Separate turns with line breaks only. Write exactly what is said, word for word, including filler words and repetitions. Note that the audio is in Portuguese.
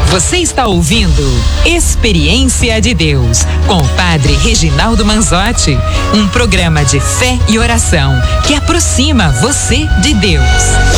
Você está ouvindo Experiência de Deus com o Padre Reginaldo Manzotti, um programa de fé e oração que aproxima você de Deus.